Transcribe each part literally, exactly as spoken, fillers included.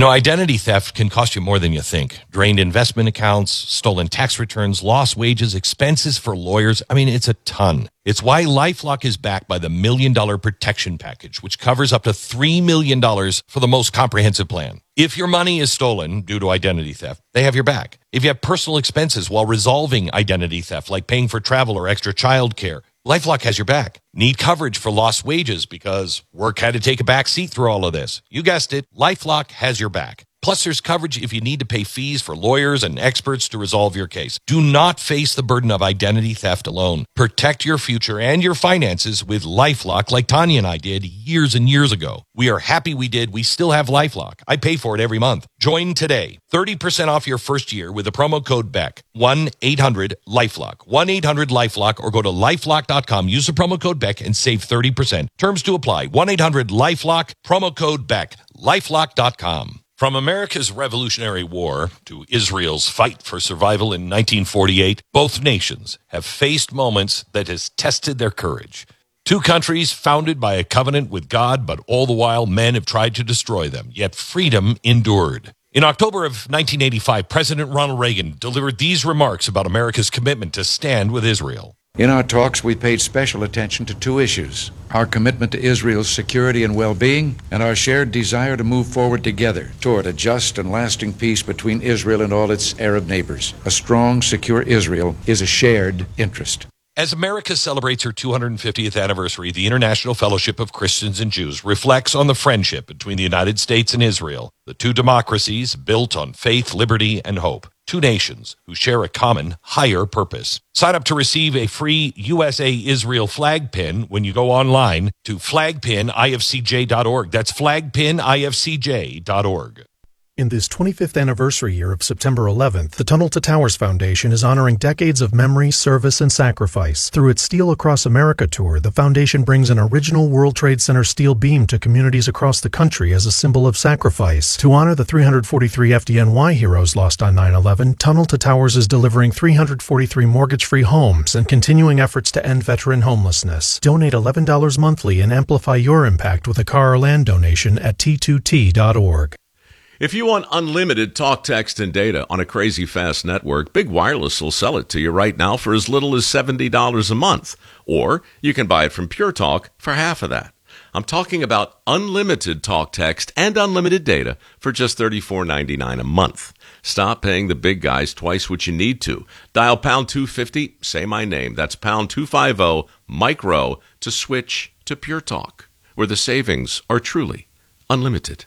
know, identity theft can cost you more than you think. Drained investment accounts, stolen tax returns, lost wages, expenses for lawyers. I mean, it's a ton. It's why LifeLock is backed by the Million Dollar Protection Package, which covers up to three million dollars for the most comprehensive plan. If your money is stolen due to identity theft, they have your back. If you have personal expenses while resolving identity theft, like paying for travel or extra child care, LifeLock has your back. Need coverage for lost wages because work had to take a back seat through all of this. You guessed it, LifeLock has your back. Plus, there's coverage if you need to pay fees for lawyers and experts to resolve your case. Do not face the burden of identity theft alone. Protect your future and your finances with LifeLock like Tanya and I did years and years ago. We are happy we did. We still have LifeLock. I pay for it every month. Join today. thirty percent off your first year with the promo code BECK. one eight hundred LifeLock. one eight hundred LifeLock or go to lifelock dot com. Use the promo code BECK and save thirty percent. Terms to apply. one eight hundred LifeLock. Promo code BECK. lifelock dot com. From America's Revolutionary War to Israel's fight for survival in nineteen forty-eight, both nations have faced moments that has tested their courage. Two countries founded by a covenant with God, but all the while men have tried to destroy them, yet freedom endured. In October of nineteen eighty-five, President Ronald Reagan delivered these remarks about America's commitment to stand with Israel. In our talks, we paid special attention to two issues: our commitment to Israel's security and well-being, and our shared desire to move forward together toward a just and lasting peace between Israel and all its Arab neighbors. A strong, secure Israel is a shared interest. As America celebrates her two hundred fiftieth anniversary, the International Fellowship of Christians and Jews reflects on the friendship between the United States and Israel, the two democracies built on faith, liberty, and hope. Two nations who share a common, higher purpose. Sign up to receive a free U S A Israel flag pin when you go online to flag pin I F C J dot org. That's flag pin I F C J dot org. In this twenty-fifth anniversary year of September eleventh, the Tunnel to Towers Foundation is honoring decades of memory, service, and sacrifice. Through its Steel Across America tour, the foundation brings an original World Trade Center steel beam to communities across the country as a symbol of sacrifice. To honor the three hundred forty-three F D N Y heroes lost on nine eleven, Tunnel to Towers is delivering three hundred forty-three mortgage-free homes and continuing efforts to end veteran homelessness. Donate eleven dollars monthly and amplify your impact with a car or land donation at T two T dot org. If you want unlimited talk, text, and data on a crazy fast network, Big Wireless will sell it to you right now for as little as seventy dollars a month. Or you can buy it from Pure Talk for half of that. I'm talking about unlimited talk, text, and unlimited data for just thirty-four ninety-nine a month. Stop paying the big guys twice what you need to. Dial pound two fifty, say my name. That's pound two fifty, micro, to switch to Pure Talk, where the savings are truly unlimited.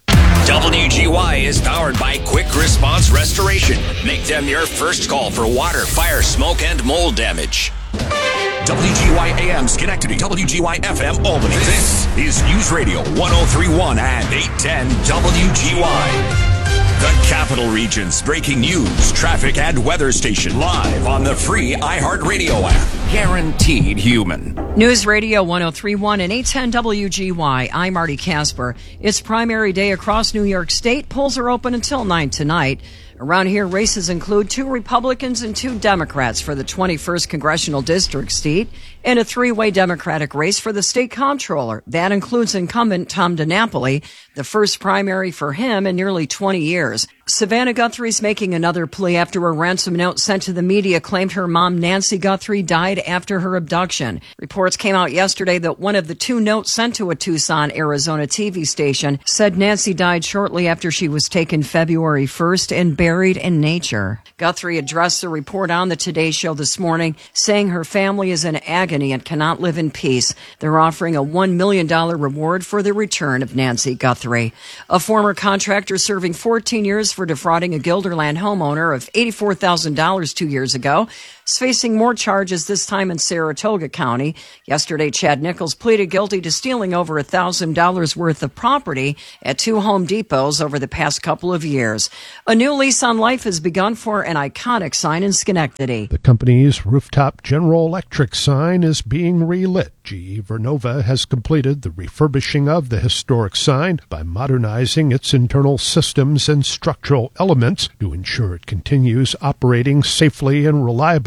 W G Y is powered by Quick Response Restoration. Make them your first call for water, fire, smoke, and mold damage. W G Y A M Schenectady, W G Y F M Albany. This is News Radio one oh three point one and eight ten W G Y. The Capital Region's breaking news, traffic, and weather station live on the free iHeartRadio app. Guaranteed human. News Radio one oh three point one and eight ten W G Y. I'm Marty Casper. It's primary day across New York State. Polls are open until nine tonight. Around here, races include two Republicans and two Democrats for the twenty-first Congressional District seat and a three-way Democratic race for the state comptroller. That includes incumbent Tom DiNapoli, the first primary for him in nearly twenty years. Savannah Guthrie's making another plea after a ransom note sent to the media claimed her mom, Nancy Guthrie, died after her abduction. Reports came out yesterday that one of the two notes sent to a Tucson, Arizona T V station said Nancy died shortly after she was taken February first and buried in nature. Guthrie addressed the report on the Today Show this morning, saying her family is in agony and cannot live in peace. They're offering a one million dollars reward for the return of Nancy Guthrie. A former contractor serving fourteen years for defrauding a Guilderland homeowner of eighty-four thousand dollars two years ago is facing more charges, this time in Saratoga County. Yesterday, Chad Nichols pleaded guilty to stealing over one thousand dollars worth of property at two Home Depots over the past couple of years. A new lease on life has begun for an iconic sign in Schenectady. The company's rooftop General Electric sign is being relit. G E Vernova has completed the refurbishing of the historic sign by modernizing its internal systems and structural elements to ensure it continues operating safely and reliably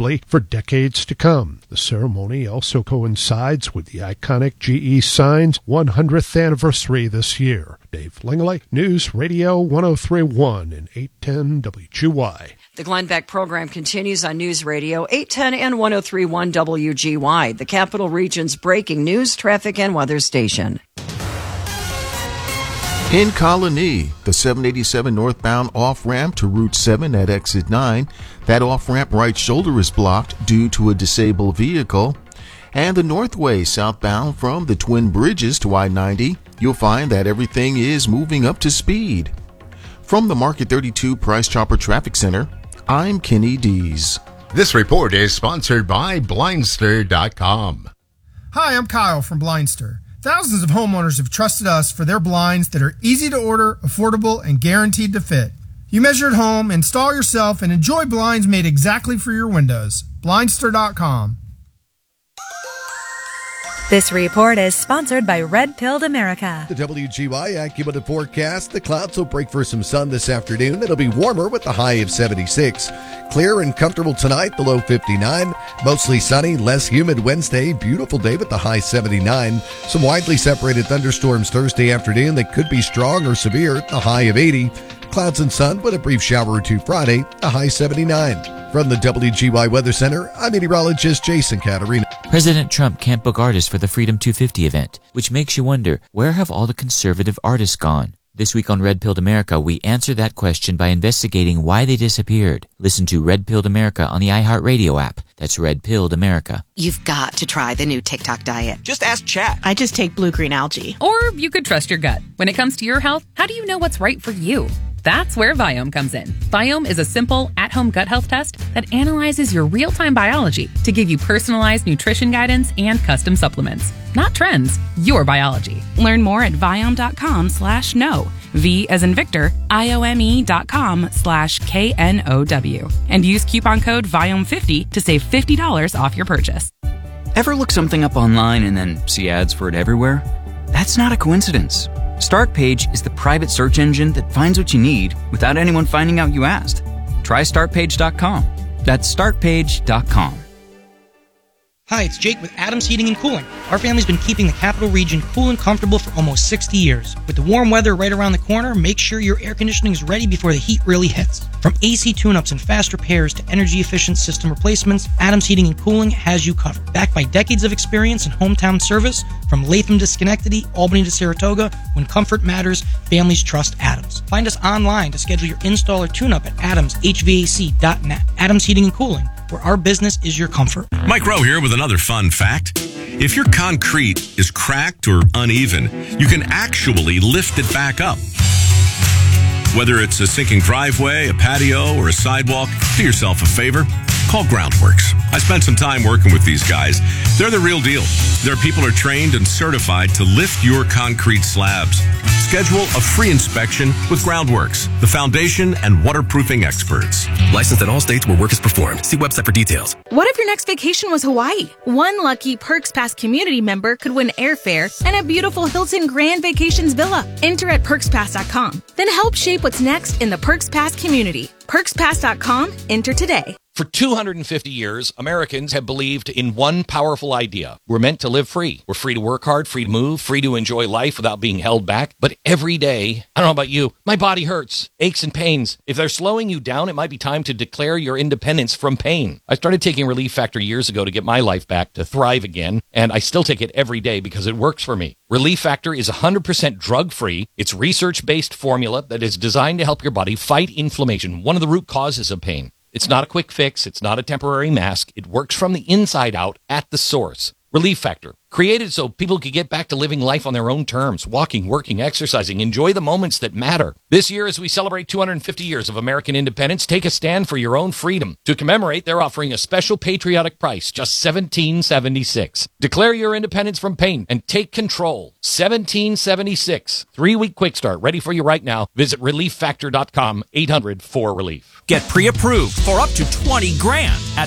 Langley for decades to come. The ceremony also coincides with the iconic G E sign's one hundredth anniversary this year. Dave Langley, News Radio one oh three point one and eight ten W G Y. The Glenn Beck program continues on News Radio eight ten and one oh three point one W G Y, the Capital Region's breaking news, traffic, and weather station. In Colony, the seven eighty-seven northbound off-ramp to Route seven at Exit nine, that off-ramp right shoulder is blocked due to a disabled vehicle. And the Northway southbound from the Twin Bridges to I ninety, you'll find that everything is moving up to speed. From the Market thirty-two Price Chopper Traffic Center, I'm Kenny Dees. This report is sponsored by Blindster dot com. Hi, I'm Kyle from Blindster. Thousands of homeowners have trusted us for their blinds that are easy to order, affordable, and guaranteed to fit. You measure at home, install yourself, and enjoy blinds made exactly for your windows. Blindster dot com. This report is sponsored by Red Pilled America. The W G Y AccuWeather forecast. The clouds will break for some sun this afternoon. It'll be warmer with a high of seventy-six. Clear and comfortable tonight, the low fifty-nine. Mostly sunny, less humid Wednesday. Beautiful day with the high seventy-nine. Some widely separated thunderstorms Thursday afternoon that could be strong or severe, the high of eighty. Clouds and sun with a brief shower or two Friday, a high seventy-nine. From the W G Y Weather Center, I'm meteorologist Jason Caterina. President Trump can't book artists for the Freedom two fifty event, which makes you wonder, where have all the conservative artists gone? This week on Red Pilled America, we answer that question by investigating why they disappeared. Listen to Red Pilled America on the iHeartRadio app. That's Red Pilled America. You've got to try the new TikTok diet. Just ask Chat. I just take blue-green algae. Or you could trust your gut. When it comes to your health, how do you know what's right for you? That's where Viome comes in. Viome is a simple, at-home gut health test that analyzes your real-time biology to give you personalized nutrition guidance and custom supplements. Not trends, your biology. Learn more at Viome.com slash no. V as in Victor, I-O-M-E dot com slash K N O W. And use coupon code Viome fifty to save fifty dollars off your purchase. Ever look something up online and then see ads for it everywhere? That's not a coincidence. Startpage is the private search engine that finds what you need without anyone finding out you asked. Try start page dot com. That's start page dot com. Hi, it's Jake with Adams Heating and Cooling. Our family's been keeping the Capital Region cool and comfortable for almost sixty years. With the warm weather right around the corner, make sure your air conditioning is ready before the heat really hits. From A C tune-ups and fast repairs to energy-efficient system replacements, Adams Heating and Cooling has you covered. Backed by decades of experience in hometown service, from Latham to Schenectady, Albany to Saratoga, when comfort matters, families trust Adams. Find us online to schedule your install or tune-up at adams h v a c dot net. Adams Heating and Cooling, where our business is your comfort. Mike Rowe here with another fun fact. If your concrete is cracked or uneven, you can actually lift it back up. Whether it's a sinking driveway, a patio, or a sidewalk, do yourself a favor. Call Groundworks. I spent some time working with these guys. They're the real deal. Their people are trained and certified to lift your concrete slabs. Schedule a free inspection with Groundworks, the foundation and waterproofing experts. Licensed in all states where work is performed. See website for details. What if your next vacation was Hawaii? One lucky Perks Pass community member could win airfare and a beautiful Hilton Grand Vacations villa. Enter at perks pass dot com. Then help shape what's next in the Perks Pass community. perks pass dot com. Enter today. For two hundred fifty years, Americans have believed in one powerful idea. We're meant to live free. We're free to work hard, free to move, free to enjoy life without being held back. But every day, I don't know about you, my body hurts, aches and pains. If they're slowing you down, it might be time to declare your independence from pain. I started taking Relief Factor years ago to get my life back, to thrive again, and I still take it every day because it works for me. Relief Factor is one hundred percent drug-free. It's research-based formula that is designed to help your body fight inflammation, one of the root causes of pain. It's not a quick fix. It's not a temporary mask. It works from the inside out at the source. Relief Factor, created so people could get back to living life on their own terms, walking, working, exercising, enjoy the moments that matter. This year, as we celebrate two hundred fifty years of American independence, take a stand for your own freedom. To commemorate, they're offering a special patriotic price, just seventeen seventy-six. Declare your independence from pain and take control. seventeen seventy-six. Three-week quick start, ready for you right now. Visit relief factor dot com, eight hundred four relief. Get pre-approved for up to twenty grand at